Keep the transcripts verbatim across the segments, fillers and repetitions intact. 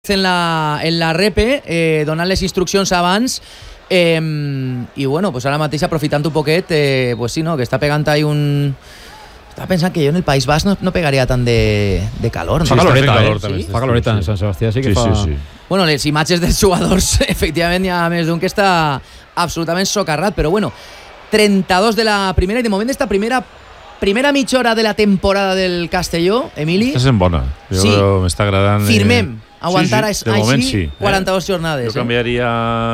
en la, en la repe, eh, donant les instruccions abans, eh, i bueno, pues ara mateix aprofitant un poquet, eh, pues sí, no, que està pegant ahí un... Estava pensant que jo en el País Basc no, no pegaria tant de, de calor. Sí, no? fa caloreta, calor, eh? també, Sí? Fa caloreta, en Sant Sebastià sí que sí, fa... Sí, sí. Bueno, les imatges dels jugadors, efectivament hi ha més d'un que està absolutament socarrat, però bueno, trenta-dos de la primera, i de moment esta primera primera mitja hora de la temporada del Castelló, Emili. Està sent bona. Jo Sí. m'està agradant. Firmem. Eh... Aguantar sí, sí, de moment així sí, quaranta-dues eh? jornades. Jo canviaria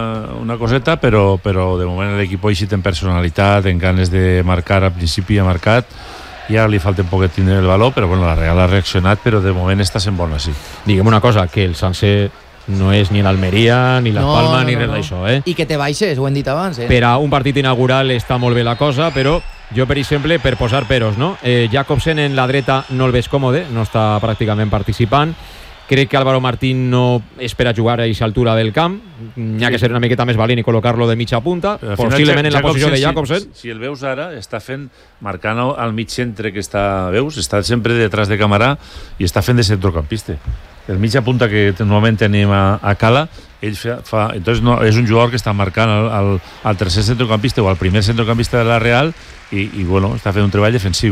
una coseta, però, però de moment l'equip així té personalitat, en ganes de marcar, al principi ha marcat, i ara li falta un poquet tindre el valor, però bueno, la Real ha reaccionat, però de moment està sent bona, sí. Diguem una cosa, que el Sanse no és ni l'Almeria, ni la No, Palma, no, ni no, res no. d'això, eh? I que te baixes, ho hem dit abans, eh? Per a un partit inaugural està molt bé la cosa, però jo, per exemple, per posar peros, no? Eh, Jacobsen en la dreta no el veig còmode, no està pràcticament participant. Crec que Álvaro Martín no espera jugar a aquesta altura del camp. N'hi ha que ser una miqueta més valent i col·locar-lo de mitja punta, possiblement en la posició de Jacobsen. Si, si el veus ara, està fent, marcant al mig centre que està, veus, està sempre detrás de Camarà i està fent de centrocampista. El mitja punta que normalment tenim a, a Cala, ell fa, fa entonces no, és un jugador que està marcant al, al, al tercer centrocampista o al primer centrocampista de la Real i, i bueno, està fent un treball defensiu.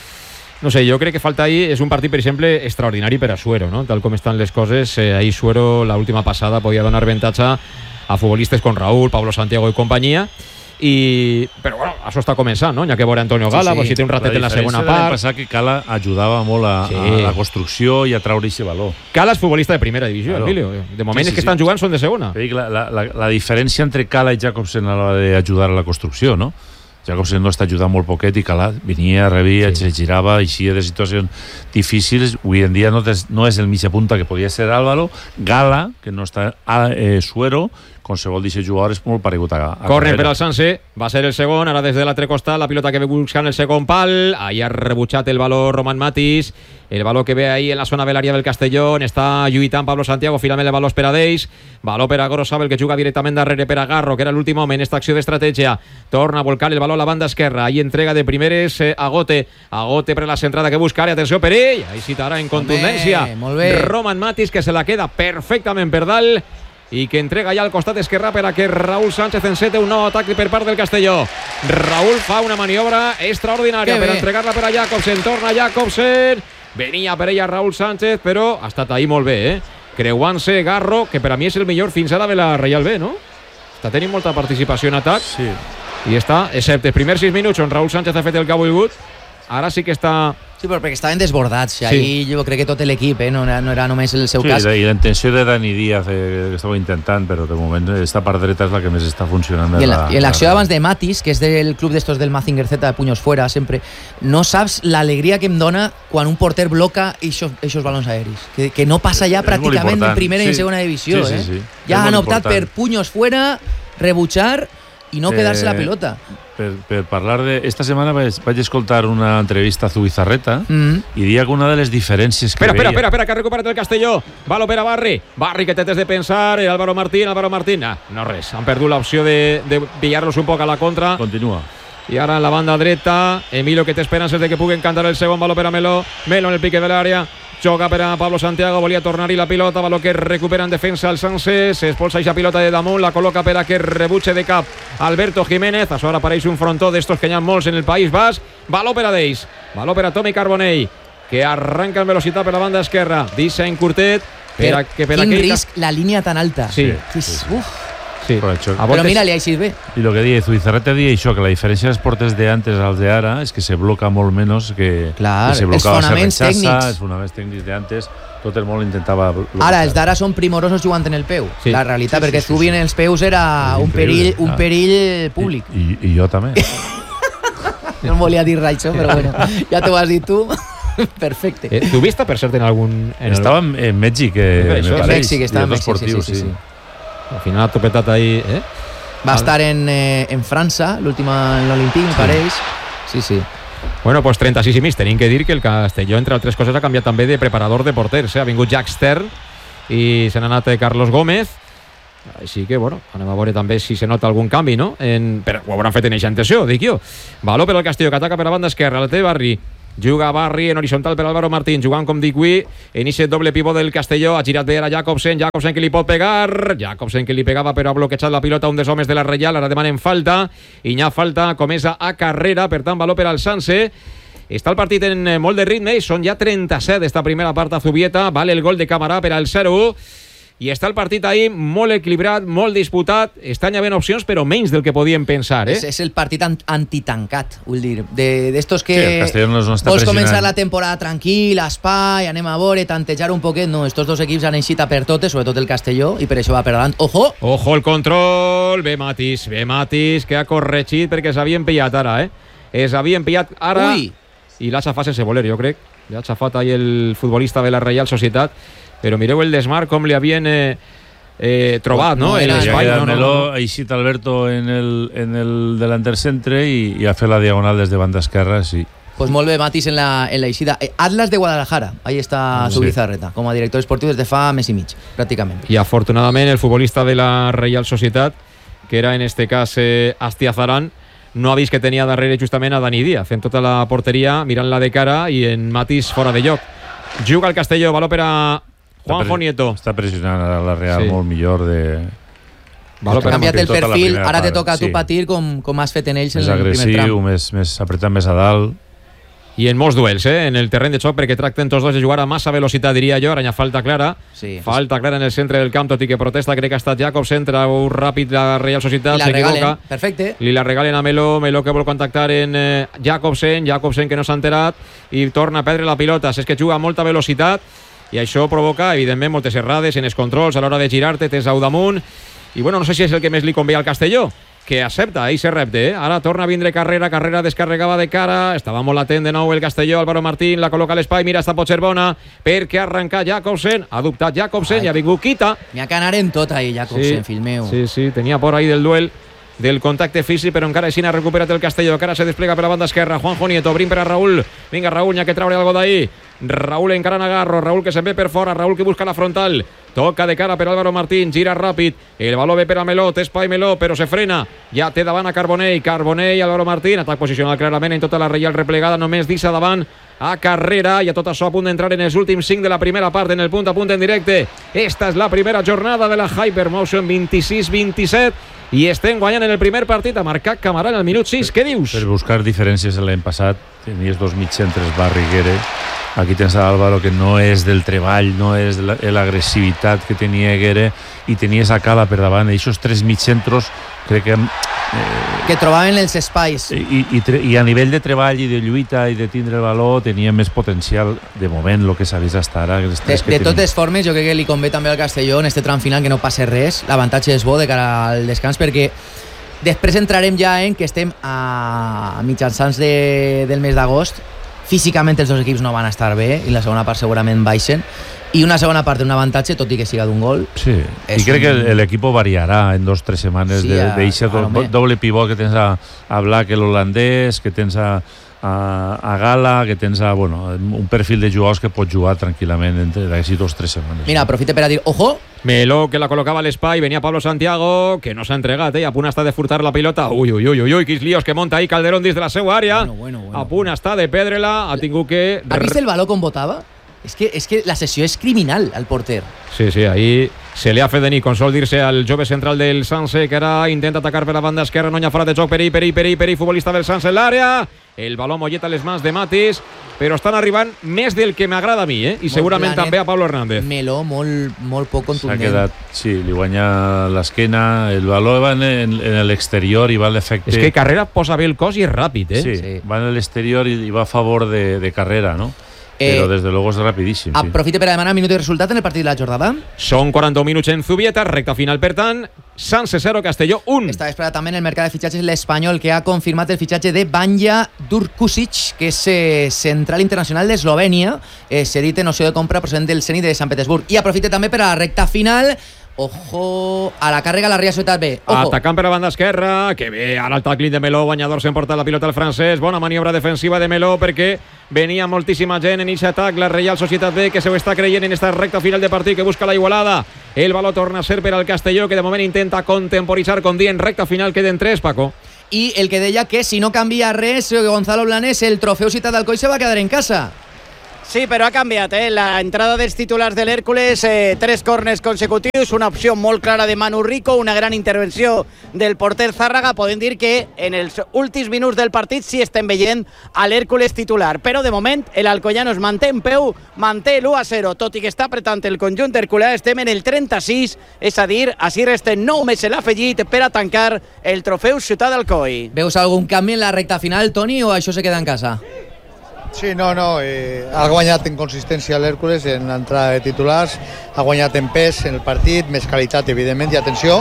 No sé, jo crec que falta ahir, és un partit, per exemple, extraordinari per a Suero, no? Tal com estan les coses, eh, ahir Suero, l'última passada, podia donar avantatge a futbolistes com Raúl, Pablo Santiago i companyia, i... però bueno, això està començant, no? N'hi ha que veure Antonio Gala, sí, sí. Pues, si té un ratet en la segona part. La passar que Cala ajudava molt a, sí. a la construcció i a traure aquest valor. Cala és futbolista de primera divisió, claro. Emilio. De moment sí, sí, és que estan sí. jugant són de segona. La, la, la, la diferència entre Cala i Jacobsen a l'hora d'ajudar a la construcció, no? Jacobsen no està ajudant molt poquet i Cala venia, rebia, sí. se girava, eixia de situacions difícils. Avui en dia no, des, no és el mitja punta que podia ser Álvaro. Gala, que no està a eh, Suero, qualsevol d'aquests jugadors és molt paregut a, a Corner per al Sanse, va ser el segon, ara des de l'altre costat, la pilota que ve buscant el segon pal, ahí ha rebutjat el valor Roman Matis, el valor que ve ahí en la zona de l'àrea del Castelló, està lluitant Pablo Santiago, finalment el valor és per a d'ells, valor per a Gorosabel, que juga directament darrere per a Garro, que era l'últim home en esta acció d'estratègia, torna a volcar el valor a la banda esquerra, ahí entrega de primeres eh, a Gote, a Gote per la centrada que busca, atenció per ell, ahí citarà en contundència Roman Matis, que se la queda perfectament per dalt, i que entrega ja al costat esquerrà per a que Raúl Sánchez encete un nou atac per part del Castelló. Raúl fa una maniobra extraordinària per entregar-la per a Jacobsen, torna Jacobsen, venia per ella Raúl Sánchez, però ha estat ahí molt bé, eh? Creuant-se Garro, que per a mi és el millor fins ara de la Reial B, no? Està tenint molta participació en atac, sí. I està, excepte els primers sis minuts on Raúl Sánchez ha fet el que ha volgut, ara sí que està... Sí, però perquè estaven desbordats. Sí. Ahí jo crec que tot l'equip, eh? no, no era només el seu sí, cas. I la intenció de Dani Díaz eh, que estava intentant, però de moment esta part dreta és la que més està funcionant. I en l'acció la, d'abans de Matis, que és del club d'estos del Mazinger Z de puños fuera, sempre, no saps l'alegria que em dona quan un porter bloca aquests balons aeris. Que, que no passa ja pràcticament en primera sí. i en segona divisió. Sí, sí, eh? sí. Ja és han optat important. per puños fuera, rebutjar i no eh, quedar-se la pilota. Per, per parlar de... Esta setmana vaig, vaig escoltar una entrevista a Zubizarreta mm-hmm. i dia que una de les diferències que espera, veia... Espera, espera, que ha recuperat el Castelló. Valo per a Barri. Barri, que t'has de pensar. Eh, Álvaro Martín, Álvaro Martín. Ah, no res. Han perdut l'opció de, de pillar-los un poc a la contra. Continua. I ara en la banda dreta, Emilio, que té esperances de que puguen cantar el segon. Valo per a Melo. Melo en el pique de l'àrea. Xoca per a Pablo Santiago, volia tornar-hi la pilota, valor que recupera en defensa el Sanse, s'expulsa aquesta pilota de damunt, la col·loca per a que rebutge de cap Alberto Jiménez, a sobre apareix un frontó d'estos que hi ha molts en el País Basc, valor per a d'ells, valor per a Tommy Carbonell, que arranca en velocitat per la banda esquerra, deixa en curtet, per a que per quin aquell... risc la línia tan alta. Sí, sí, sí. Uf. Sí. Però mira, li ha eixit bé. I el que deia Zubizarreta deia això, que la diferència dels porters de antes als de ara és que se bloca molt menys que, Clar, que se blocava, els fonaments se rechaza, tècnics. Els fonaments tècnics de antes, tot el món intentava bloquejar. Ara, els d'ara són primorosos jugant en el peu. Sí. La realitat, sí, perquè sí, Zubi sí, sí. en els peus era un perill, un perill públic. I, i, i jo també. No em volia dir res, però bueno, ja t'ho has dit tu. Perfecte. Eh, tu vista per cert en algun... En estava en, en Mèxic, eh, en Mèxic, estava en Mèxic, sí, sí, sí, sí. Al final ha topetat ahí, eh? Va estar en, eh, en França, l'última en l'Olimpíc, sí. pareix. Sí, sí. Bueno, pues trenta-sis i mig. Tenim que dir que el Castelló, entre altres coses, ha canviat també de preparador de porters. Eh? Ha vingut Jack Stern i se n'ha anat Carlos Gómez. Així que, bueno, anem a veure també si se nota algun canvi, no? En... Però ho hauran fet en eixa intenció, dic jo. Valor per al Castelló, que ataca per la banda esquerra, la té Barri. Juga Barri en horitzontal per Álvaro Martín, jugant com dic avui, en aquest doble pivot del Castelló, ha girat bé ara Jacobsen, Jacobsen que li pot pegar, Jacobsen que li pegava però ha bloquejat la pilota un dels homes de la Reial, ara demanen falta, i n'hi ha falta, comença a carrera, per tant valor per al Sanse. Està el partit en molt de ritme i són ja trenta-set d'esta primera part a Zubieta, vale el gol de Camarà per al zero u. I està el partit ahí molt equilibrat, molt disputat, estan havent opcions, però menys del que podíem pensar, eh? És, és el partit antitancat, vull dir, d'estos que sí, no vols pressionant. Començar la temporada tranquil, espai, anem a veure, tantejar un poquet. No, estos dos equips han eixit a per totes, sobretot el Castelló, i per això va per davant. Ojo! Ojo el control, ve Matis, ve Matis, que ha corregit perquè s'havien pillat ara, eh? Es havien pillat ara... Ui! I l'ha xafat sense voler, jo crec. L'ha xafat ahí el futbolista de la Reial Societat. Però mireu el desmarc com li havien eh, eh, trobat, no? no el espai, no, no, no, no. no. Ha eixit Alberto en el, en el delanter centre i, i ha fet la diagonal des de banda esquerra, sí. Pues molt bé, Matis, en la, en la eixida. Eh, Atlas de Guadalajara, ahí està sí. su Bizarreta, com a director esportiu des de fa mes i mig, pràcticament. I afortunadament el futbolista de la Reial Societat, que era en este cas eh, Astiazarán, no ha vist que tenia darrere justament a Dani Díaz, en tota la porteria, mirant-la de cara i en Matis fora de lloc. Juga el Castelló, valor per a Juanjo Nieto. Està pressionant a la Real sí. molt millor de... Valor ha canviat el tota perfil, ara te part. toca a tu sí. patir com, com has fet en ells més en el primer tram. més, més apretant més a dalt. I en molts duels, eh? En el terreny de xoc, perquè tracten tots dos de jugar a massa velocitat, diria jo. Ara hi ha falta clara. Sí. Falta clara en el centre del camp, tot i que protesta, crec que ha estat Jacobsen, trau ràpid la Real Societat, s'equivoca. Perfecte. Li la regalen a Meló, Meló que vol contactar en eh, Jacobsen, Jacobsen que no s'ha enterat i torna a perdre la pilota. És que juga a molta velocitat i això provoca, evidentment, moltes errades en els controls a l'hora de girar-te, tens au damunt. I bueno, no sé si és el que més li convé al Castelló, que accepta, ahí se repte, eh? Ara torna a vindre carrera, carrera descarregava de cara, estava molt atent de nou el Castelló, Álvaro Martín, la col·loca a l'espai, mira, està pot ser bona, perquè ha arrencat Jacobsen, ha dubtat Jacobsen, i ha vingut Quita. N'hi ha que anar en tot ahí, Jacobsen, sí, fill meu. Sí, sí, tenia por ahí del duel, del contacte físic, però encara així n'ha recuperat el Castelló, que ara se desplega per la banda esquerra, Juanjo Nieto, brin per a Raúl, vinga Raúl, n'hi ha que traure algo d'ahí, Raúl encara en agarro, Raúl que se'n ve per fora, Raúl que busca la frontal, toca de cara per Álvaro Martín, gira ràpid, el baló ve per a Meló, té espai Meló, però se frena, ja té davant a Carbonell, Carbonell, Álvaro Martín, atac posicional clarament en tota la Reial replegada, només deixa davant a Carrera, i a tot això a punt d'entrar en els últims cinc de la primera part, en el punt a punt en directe. Esta és la primera jornada de la Hypermotion vint-i-sis vint-i-set, i estem guanyant en el primer partit, a marcar Camarà en el minut sis. Què dius? Per buscar diferències l'any passat, tenies dos mitcentres, Barri i Guere. Aquí tens a Álvaro, que no és del treball, no és de l'agressivitat que tenia Guere, i tenies a Cala per davant. I aquests tres mitcentros crec que... Eh, que trobaven els espais. I, i, I a nivell de treball i de lluita i de tindre el valor tenia més potencial de moment el que s'ha vist fins ara. De, de totes formes, jo crec que li convé també al Castelló en este tram final que no passe res. L'avantatge és bo de cara al descans, perquè després entrarem ja en que estem a mitjançants de, del mes d'agost. Físicament els dos equips no van estar bé i la segona part segurament baixen, i una segona part d'un avantatge, tot i que siga d'un gol. Sí, i crec un... que l'equip variarà en dos o tres setmanes, sí, d'eixe do, doble pivot que tens a, a Black, l'holandès, que tens a, a, a Gala, que tens a, bueno, un perfil de jugadors que pot jugar tranquil·lament d'aquí dos o tres setmanes. Mira, aprofite per a dir, ojo, Meló que la col·locava a l'espai, venia Pablo Santiago, que no s'ha entregat, eh? A punt està de furtar la pilota. Ui, ui, ui, ui, quins líos que monta ahí Calderón dins de la seva àrea. Bueno, bueno, bueno, a punt està de perdre-la, ha tingut que... Has vist el baló com botava? És que, és que la sessió és criminal al porter. Sí, sí, ahí se li ha fet de nit, com sol dir-se al jove central del Sanse, que ara intenta atacar per la banda esquerra, no hi ha fora de joc, Peri, Peri, Peri, Peri, futbolista del Sanse en l'àrea, el baló molleta a les mans de Matis, però estan arribant més del que m'agrada a mi, eh? I molt segurament planet, també a Pablo Hernández. Meló molt, molt poc contundent. S'ha quedat, sí, li guanya l'esquena, el baló va en, en, en l'exterior i va a l'efecte... És que Carrera posa bé el cos i és ràpid, eh? Sí, sí. Va en l'exterior i, i va a favor de, de Carrera, no? Eh, però des de luego és rapidíssim. Aprofite sí. per a demanar minut i resultat en el partit de la jornada. Són quaranta minuts en Zubieta, recta final per tant, Sanse zero, Castelló un. Està esperat també en el mercat de fitxatges l'Espanyol, que ha confirmat el fitxatge de Banja Durkusic, que és eh, central internacional d'Eslovènia, eh, cedit en opció de compra procedent del Zenit de Sant Petersburg. I aprofite també per a la recta final. Ojo, a la càrrega la Real Societat B. Ojo. Atacant per la banda esquerra, que bé, ara el taclin de Meló, guanyador s'emporta la pilota al francès, bona maniobra defensiva de Meló perquè venia moltíssima gent en aquest atac, la Real Societat B, que se ho està creient en esta recta final de partit, que busca la igualada. El baló torna a ser per al Castelló, que de moment intenta contemporitzar, com dient recta final, queden tres, Paco. i el que deia que si no canvia res, Gonzalo Blanes, el trofeu Ciutat d'Alcoi se va quedar en casa. Sí, però ha canviat, eh? La entrada dels titulars de l'Hèrcules, eh, tres corners consecutius, una opció molt clara de Manu Rico, una gran intervenció del porter Zárraga. Podem dir que en els últims minuts del partit sí estem veient a l'Hèrcules titular, però de moment l'Alcoyano es manté en peu, manté l'u a zero, tot i que està apretant el conjunt herculà. Estem en el trenta-sis, és a dir, així resten nou més l'afegit per a tancar el trofeu Ciutat d'Alcoi. Veus algun canvi en la recta final, Toni, o això se queda en casa? Sí, no, no, eh, ha guanyat en consistència l'Hèrcules en l'entrada de titulars, ha guanyat en pes en el partit, més qualitat, evidentment, i atenció.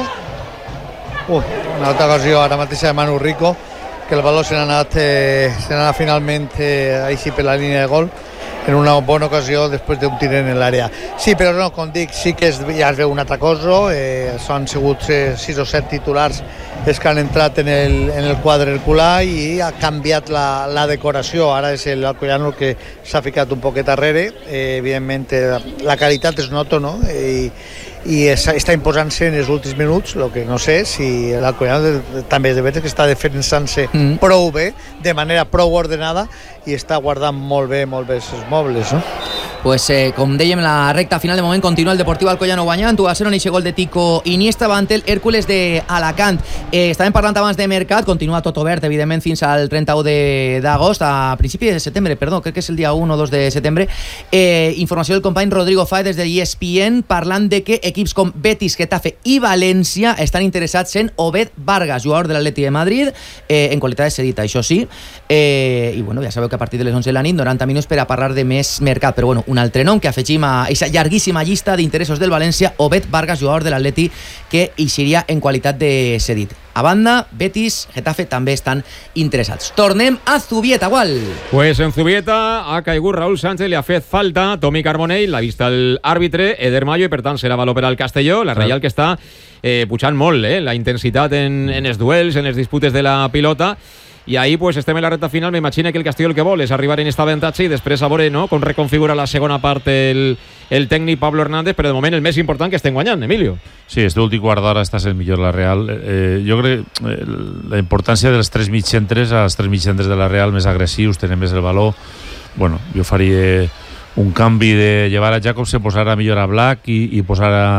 Ui, una altra ocasió ara mateix de Manu Rico, que el valor se n'ha anat, eh, se n'ha anat finalment eh, així per la línia de gol, en una bona ocasió després d'un tir en l'àrea. Sí, però no, com dic, sí que es, ja es veu una altra cosa, eh, s'han sigut eh, sis o set titulars és que han entrat en el, en el quadre herculà i ha canviat la, la decoració. Ara és l'Alcoyano que s'ha ficat un poquet darrere, eh, evidentment la, la qualitat es nota, no? I, i es, està imposant-se en els últims minuts, el que no sé si l'Alcoyano també és de veure que està defensant-se mm. prou bé, de manera prou ordenada, i està guardant molt bé, molt bé els mobles, no? Pues eh, com dèiem, la recta final de moment continua el Deportiu Alcoyano guanyant u a zero en eixe gol de Tico Iniesta davant el Hèrcules de Alacant. Eh, estàvem parlant abans de mercat, continua tot obert, evidentment, fins al trenta-u d'agost, a principi de setembre, perdó, crec que és el dia u o dos de setembre. Eh, informació del company Rodrigo Fáez des de E S P N, parlant de que equips com Betis, Getafe i València estan interessats en Obed Vargas, jugador de l'Atleti de Madrid, eh, en qualitat de cedit, això sí. Eh, I bueno, ja sabeu que a partir de les onze de la nit, noranta minuts per a parlar de més mercat, però bueno, un altre nom que afegim a aquesta llarguíssima llista d'interessos del València, Obed Vargas, jugador de l'Atleti, que eixiria en qualitat de cedit. A banda, Betis, Getafe també estan interessats. Tornem a Zubieta, igual. Pues en Zubieta ha caigut Raúl Sánchez, li ha fet falta Tomi Carbonell, l'ha vist l'àrbitre Eder Mayo, i per tant serà valor per al Castelló, la Reial que està eh, pujant molt, eh, la intensitat en, en els duels, en les disputes de la pilota. I ahir pues, estem en la recta final. M'imagino que el Castelló el que vol és arribar en aquest avantatge i després a veure, no?, com reconfigura la segona part el, el tècnic Pablo Hernández, però de moment el més important que estem guanyant, Emilio. Sí, este últim quart d'hora està sent millor la Real. Eh, jo crec que eh, la importància dels tres mitjantres, als tres mitjantres de la Real més agressius, tenen més el valor. Bueno, jo faria un canvi de llevar a Jacobsen, posar a millor a Black i, i posar a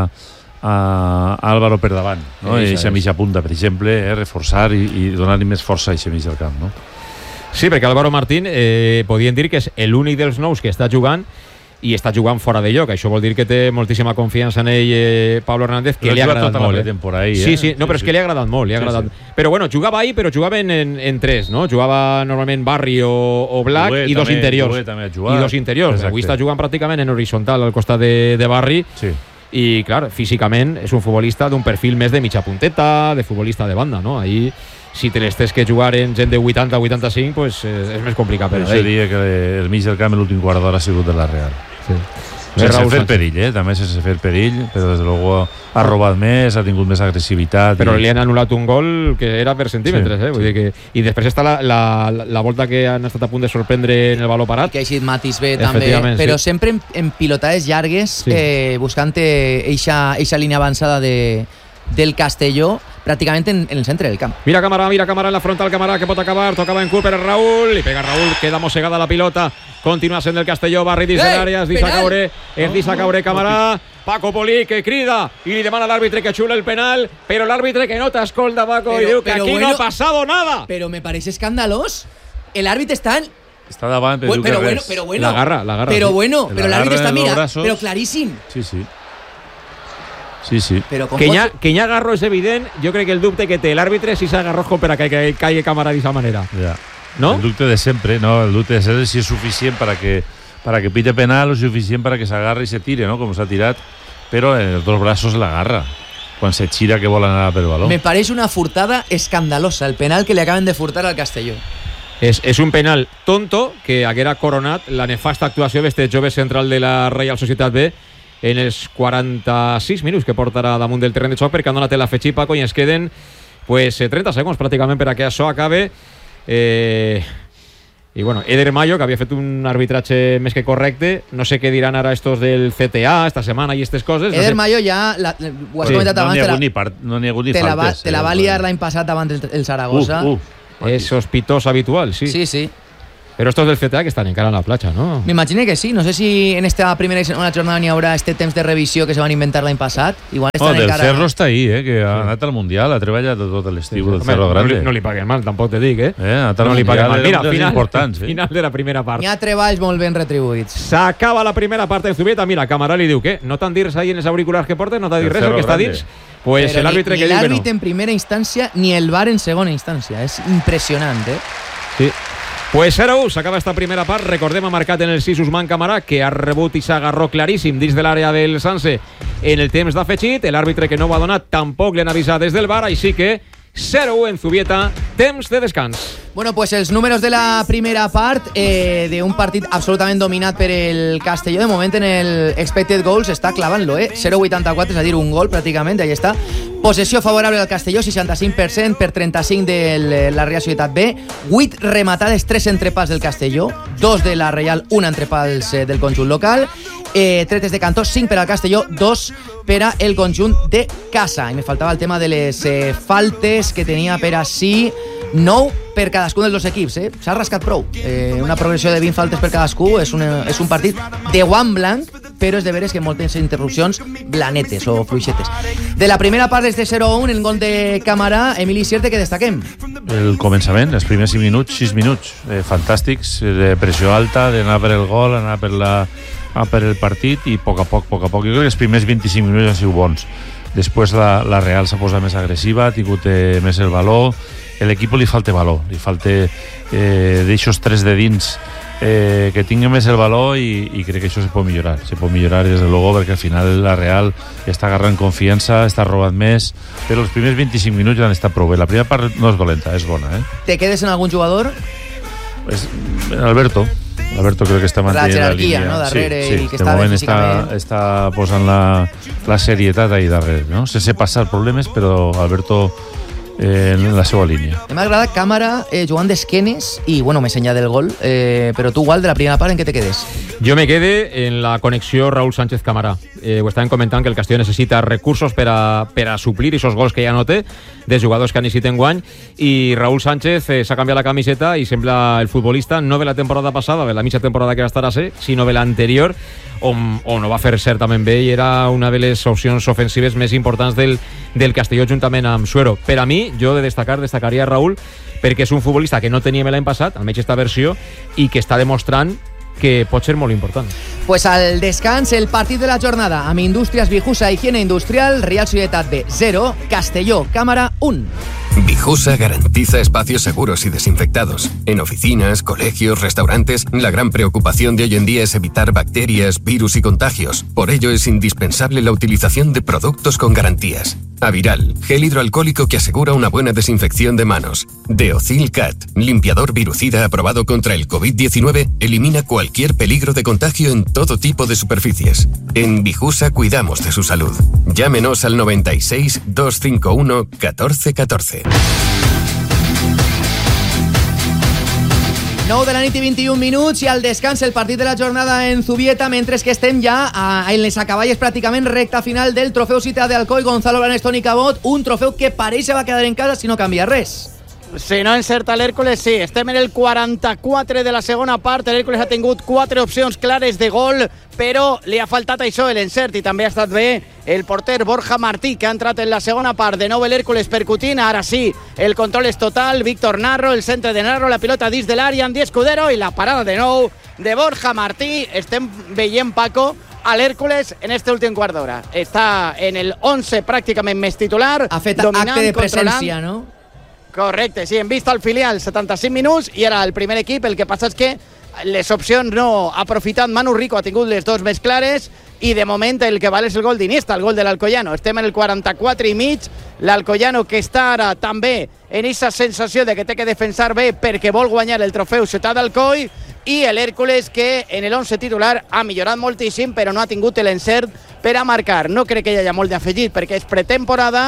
a Álvaro per davant, no? I eixa mitja punta, per exemple, eh, reforçar i, i donar-li més força a eixa mitja al camp, no? Sí, perquè Álvaro Martín eh, podien dir que és l'únic dels nous que està jugant i està jugant fora de lloc. Això vol dir que té moltíssima confiança en ell, eh, Pablo Hernández, que li ha agradat tota molt. La temporada ahí, eh? Sí, sí, no, però sí, és que li ha agradat molt, li ha agradat. Sí, sí. Però bueno, jugava ahir, però jugava en, en, en tres, no? Jugava normalment Barri o, o Black Ué, i dos també, interiors. Ué, també ha jugat. I dos interiors. Exacte. Avui està jugant pràcticament en horitzontal al costat de, de Barri. Sí. I, clar, físicament és un futbolista d'un perfil més de mitja punteta, de futbolista de banda, no? Ahir, si te les tens que jugar en gent de vuitanta a vuitanta-cinc, pues, és, és més complicat per això diria que el mig del camp l'últim quart d'hora ha sigut de la Real. Sí. Sense fer perill, eh? També sense fer perill, però des de luego ha robat més, ha tingut més agressivitat. Però i... li han anul·lat un gol que era per centímetres, sí, eh? Vull sí. dir que... I després està la, la, la volta que han estat a punt de sorprendre en el valor parat. Que ha eixit Matis bé també, però sí. sempre en, en pilotades llargues, sí. eh, buscant eixa, eixa línia avançada de, del Castelló, pràcticament en, en el centre del camp. Mira Camarà, mira Camarà en la frontal, Camarà que pot acabar, tocava en curt per Raúl, i pega Raúl, queda mossegada la pilota, continua sent del Castelló, Barri dins de l'àrea, es deixa caure, es deixa caure Camarà, Paco Polí que crida i li demana a l'àrbitre que xule el penal, però l'àrbitre que no t'escolta, Paco, pero, i diu que aquí bueno, no ha pasado nada. Pero me parece escandalós. El árbitro está en... Está davant, però, bueno, pero bueno, pero bueno. La garra, la garra. Pero sí. bueno, pero el árbitro está, mira, brazos. pero claríssim. Sí, sí. Sí, sí. Però que hi ha, que hi ha agarro és evident. Jo crec que el dubte que té l'àrbitre si s'agarró com per a que caigui Camarà d'aquesta manera. Ja. ¿No? El dubte de sempre, no? El dubte de sempre si és suficient para que, para que pite penal o suficient para que s'agarre i se tire, ¿no? Com s'ha tirat. Però en els dos braços l'agarra. Quan se gira que vol anar per el baló. Me pareix una furtada escandalosa el penal que li acaben de furtar al Castelló. És, és un penal tonto que haguera coronat la nefasta actuació d'este jove central de la Reial Societat B en els quaranta-sis minuts que portarà damunt del terreny de xoc, perquè han donat l'afegit, Paco, i ens queden pues, trenta segons pràcticament per a que això acabe. Eh, I bueno, Eder Mayo, que havia fet un arbitratge més que correcte, no sé què diran ara estos del C T A esta setmana i aquestes coses. Eder no sé. Mayo ja, la, ho has Sí, comentat no abans, n'hi ha te la, hagut ni, part, no n'hi ha hagut ni te la va, faltes. te la va liar l'any passat davant el, el Zaragoza. Uh, uh. És sospitós habitual, sí. Sí, sí. Però estos del C T A que estan encara en la platja, ¿no? M'imagino que sí. No sé si en esta primera y segona jornada n'hi haurà este temps de revisió que se van inventar l'any passat. Igual No, estan del encara... Cerro està ahí, eh, que ha anat al Mundial, ha treballat tot l'estiu del Home, Cerro no, Grande. li, no li paguen mal, tampoc te dic, eh? Eh, ha anat al no li paguen Mundial, mal. Mira, era un dels final, importants, eh? final de la primera part. N'hi ha treballs molt ben retribuïts. S'acaba la primera part en Zubieta. Mira, Camarà li diu, què? No t'han dit res ahí en els auriculars que portes? No t'ha dit El res el Cerro que està Grande. dins? Pues Però l'àrbitre ni, que ni diu que l'àrbit no. en primera instància ni el V A R en segona instància. És impressionant, eh? Sí. Pues zero u, s'acaba esta primera part. Recordem, ha marcat en el sis Usman Camarà, que ha rebut i s'agarró claríssim dins de l'àrea del Sanse en el temps d'afegit. L'àrbitre que no ho ha donat tampoc l'han avisat des del V A R, així que zero u en Zubieta, temps de descans. Bueno, pues els números de la primera part eh, d'un partit absolutament dominat per el Castelló. De moment en el expected goals està clavant-lo, eh? zero coma vuitanta-quatre, és a dir, un gol pràcticament, ahí està. Possessió favorable al Castelló, seixanta-cinc per cent per trenta-cinc de la Real Societat B. vuit rematades, tres entrepals del Castelló, dos de la Real, un entrepals eh, del conjunt local. Eh, tretes de cantó, cinc per al Castelló, dos per a el conjunt de casa. I me faltava el tema de les eh, faltes que tenia per a sí, nou per cadascun dels dos equips, eh? S'ha rascat prou. Eh, una progressió de vint faltes per cadascú, és, una, és un partit de guant blanc, però és de veres que moltes interrupcions blanetes o fluixetes. De la primera part des de zero a un, el gol de Camarà, Emili Sierte, que destaquem. El començament, els primers cinc minuts, sis minuts, eh, fantàstics, de pressió alta, d'anar per el gol, anar per, la, anar per el partit i a poc a poc, a poc a poc. Jo crec que els primers vint-i-cinc minuts han sigut bons. Després la, la Real s'ha posat més agressiva, ha tingut eh, més el valor. L'equip li falta valor, li falta eh, d'eixos tres de dins eh, que tingui més el valor i, i crec que això se pot millorar. Se pot millorar des de luego perquè al final la Real està agarrant confiança, està robant més, però els primers vint-i-cinc minuts ja han estat prou bé. La primera part no és dolenta, és bona. Eh? Te quedes en algun jugador? És Alberto. Alberto crec que està mantenint la, jerarquia, línia. no? Darrere, sí, sí, i que de està moment bé està, físicament. està posant la, la serietat ahí darrere, no? Sense passar problemes, però Alberto eh, en la seva línia. M'ha agradat Càmera eh, jugant d'esquenes i, bueno, més enllà del gol, eh, però tu, igual, de la primera part, en què te quedes? Jo me quede en la connexió Raúl Sánchez Camarà. Eh, ho estaven comentant que el Castelló necessita recursos per a, per a suplir aquests gols que ja no té, de jugadors que han eixit en guany, i Raúl Sánchez eh, s'ha canviat la camiseta i sembla el futbolista no ve la temporada passada, ve la mitja temporada que va estar a ser, sinó ve l'anterior, on, on ho va fer certament bé i era una de les opcions ofensives més importants del, del Castelló juntament amb Suero. Per a mi, jo de destacar, destacaria Raúl, perquè és un futbolista que no teníem l'any passat, almenys esta versió, i que està demostrant que pot ser molt important. Pues al descans, el partit de la jornada amb Indústries Vijusa, Higiene Industrial, Real Societat B cero, Castelló Cámara un. Vijusa garantiza espacios seguros y desinfectados. En oficinas, colegios, restaurantes, la gran preocupación de hoy en día es evitar bacterias, virus y contagios. Por ello es indispensable la utilización de productos con garantías. Aviral, gel hidroalcohólico que asegura una buena desinfección de manos. Deocil Cat, limpiador virucida aprobado contra el COVID diecinueve, elimina cualquier peligro de contagio en todo tipo de superficies. En Vijusa cuidamos de su salud. Llámenos al noventa y seis, doscientos cincuenta y uno, catorce catorce. nou de la nit i vint-i-un minuts i al descans el partit de la jornada en Zubieta, mentre que estem ja a, en les acaballes pràcticament recta final del trofeu Cita de Alcoi, Gonzalo Blanes, Toni Cabot, un trofeu que pareix se va quedar en casa si no canvia res. Si no encerta l'Hèrcules, sí. Estem en el quaranta-quatre de la segona part. L'Hèrcules ha tingut quatre opcions clares de gol, però li ha faltat això, l'encert, i també ha estat bé el porter Borja Martí, que ha entrat en la segona part. De nou l'Hèrcules percutint, ara sí, el control és total. Víctor Narro, el centre de Narro, la pilota dins de l'àrea, Andy Escudero, i la parada de nou de Borja Martí. Estem veient, Paco, a l'Hèrcules en este últim quart d'hora. Està en el onze pràcticament més titular. Ha fet dominant, acte de controlant. presència, no? Correcte, sí, hem vist el filial setanta-cinc minuts i ara el primer equip. El que passa és que les opcions no ha aprofitat. Manu Rico ha tingut les dos més clares i de moment el que val és el gol d'Iniesta, el gol de l'Alcoyano. Estem en el quaranta-quatre i mig. L'Alcoyano que està ara també en aquesta sensació de que té que defensar bé perquè vol guanyar el trofeu Ciutat d'Alcoi, i l'Hèrcules que en el onze titular ha millorat moltíssim però no ha tingut l'encert per a marcar. No crec que hi hagi molt d'afegit perquè és pretemporada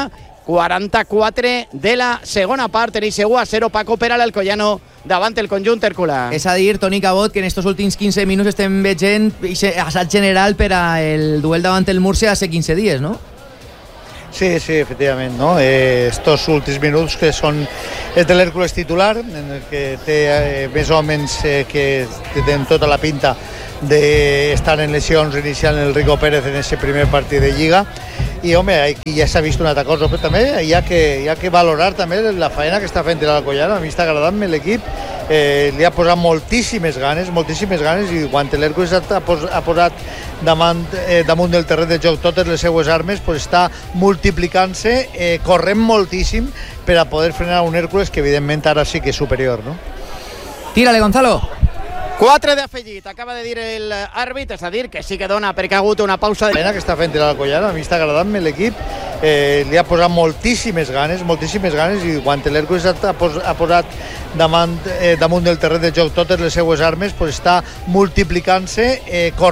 quaranta-quatre de la segona part. Tenéis u a zero, Paco per a l'Alcoyano davant el conjunt herculà. És a dir, Toni Cabot, que en estos últims quinze minuts estem veient assaig general per al duel davant el Múrcia hace quinze dies, no? Sí, sí, efectivament, no? Eh, estos últims minuts que són el de l'Hèrcules titular, en el que té eh, més homes eh, que tenen tota la pinta d'estar en lesions iniciant el Rico Pérez en aquest primer partit de Lliga. I, home, aquí ja s'ha vist una altra cosa, però també hi ha que, hi ha que valorar també la feina que està fent l'Alcoyano. A mi està agradant l'equip, eh, li ha posat moltíssimes ganes, moltíssimes ganes, i quan l'Hèrcules ha, ha posat damunt, eh, damunt del terreny de joc totes les seues armes, pues està multiplicant-se, eh, corrent moltíssim per a poder frenar un Hèrcules que evidentment ara sí que és superior, no? Tírale, Gonzalo. quatre d'afegit, acaba de dir l'àrbit, és a dir, que sí que dona perquè ha hagut una pausa de... La feina que està fent l'Alcoyano, a mi està agradant l'equip, eh, li ha posat moltíssimes ganes, moltíssimes ganes, i quan l'Hèrcules ha, ha posat damunt, eh, damunt del terreny de joc totes les seues armes, pues està multiplicant-se, eh, corrent